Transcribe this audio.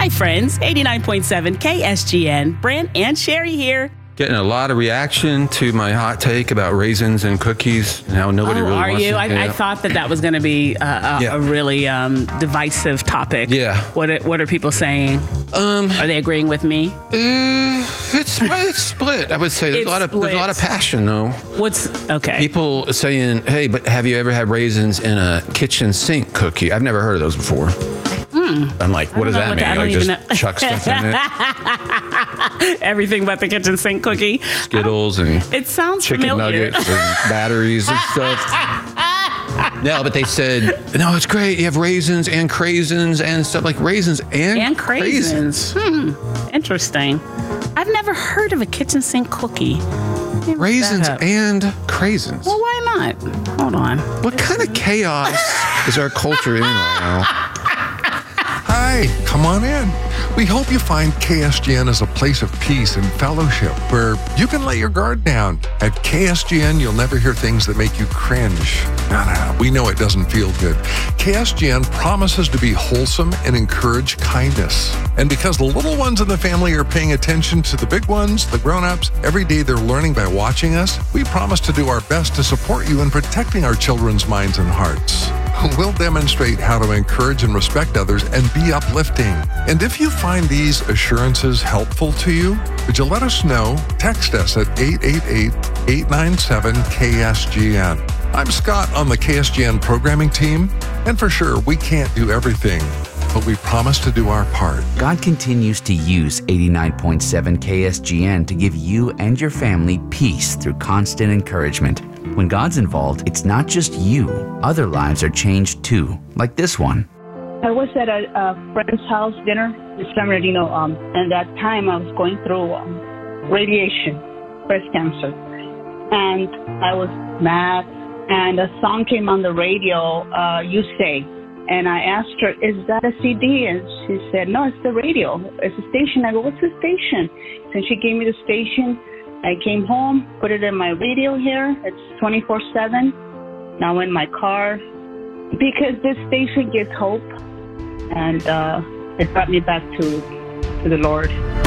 Hi, friends. 89.7 KSGN. Brent and Sherry here. Getting a lot of reaction to my hot take about raisins and cookies and how nobody really are wants you? to. I thought that was going to be a really divisive topic. Yeah. What are people saying? Are they agreeing with me? It's split. I would say there's a lot of passion though. Okay? People saying, "Hey, but have you ever had raisins in a kitchen sink cookie?" I've never heard of those before. I'm like, what does that mean? Like just chuck stuff in it? Everything but the kitchen sink cookie. Skittles and it sounds chicken familiar. nuggets and batteries and stuff. No, but they said, no, it's great. You have raisins and craisins and stuff like raisins and craisins. Interesting. I've never heard of a kitchen sink cookie. Raisins and craisins. Well, why not? Hold on. What kind of chaos is our culture in right now? Hi, come on in. We hope you find KSGN as a place of peace and fellowship where you can let your guard down. At KSGN, you'll never hear things that make you cringe. No, we know it doesn't feel good. KSGN promises to be wholesome and encourage kindness. And because the little ones in the family are paying attention to the big ones, the grown-ups, every day they're learning by watching us, we promise to do our best to support you in protecting our children's minds and hearts. We'll demonstrate how to encourage and respect others and be uplifting. And if you find these assurances helpful to you, would you let us know? Text us at 888-897-KSGN. I'm Scott on the KSGN programming team, and for sure, we can't do everything, but we promise to do our part. God continues to use 89.7 KSGN to give you and your family peace through constant encouragement. When God's involved, it's not just you. Other lives are changed too, like this one. I was at a friend's house dinner this summer, and that time I was going through radiation, breast cancer. And I was mad, and a song came on the radio, You Say. And I asked her, is that a CD? And she said, no, it's the radio. It's a station. I go, what's the station? And she gave me the station. I came home, put it in my radio here. It's 24/7. Now in my car, because this station gives hope, and it brought me back to the Lord.